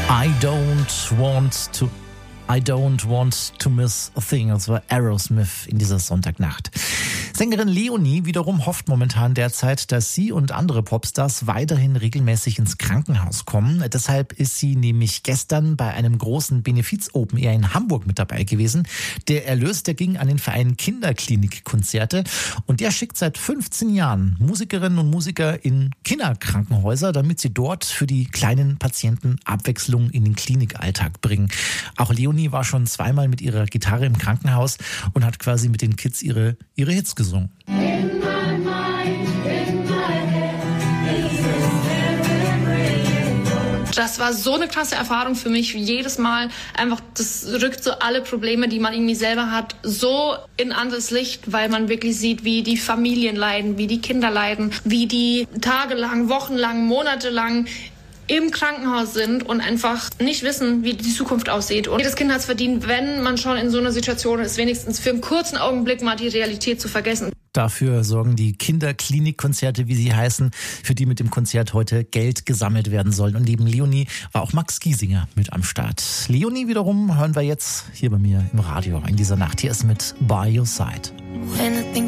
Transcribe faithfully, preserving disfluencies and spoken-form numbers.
I don't want to I don't want to miss a thing. Das war Aerosmith in dieser Sonntagnacht. Sängerin Leonie wiederum hofft momentan derzeit, dass sie und andere Popstars weiterhin regelmäßig ins Krankenhaus kommen. Deshalb ist sie nämlich gestern bei einem großen Benefiz-Open Air in Hamburg mit dabei gewesen. Der Erlös, der ging an den Verein Kinderklinik-Konzerte und der schickt seit fünfzehn Jahren Musikerinnen und Musiker in Kinderkrankenhäuser, damit sie dort für die kleinen Patienten Abwechslung in den Klinikalltag bringen. Auch Leonie war schon zweimal mit ihrer Gitarre im Krankenhaus und hat quasi mit den Kids ihre, ihre Hits gesungen. Das war so eine klasse Erfahrung für mich. Jedes Mal einfach, das rückt so alle Probleme, die man irgendwie selber hat, so in anderes Licht, weil man wirklich sieht, wie die Familien leiden, wie die Kinder leiden, wie die tagelang, wochenlang, monatelang im Krankenhaus sind und einfach nicht wissen, wie die Zukunft aussieht. Und jedes Kind hat es verdient, wenn man schon in so einer Situation ist, wenigstens für einen kurzen Augenblick mal die Realität zu vergessen. Dafür sorgen die Kinderklinikkonzerte, wie sie heißen, für die mit dem Konzert heute Geld gesammelt werden soll. Und neben Leonie war auch Max Giesinger mit am Start. Leonie wiederum hören wir jetzt hier bei mir im Radio in dieser Nacht. Hier ist mit By Your Side.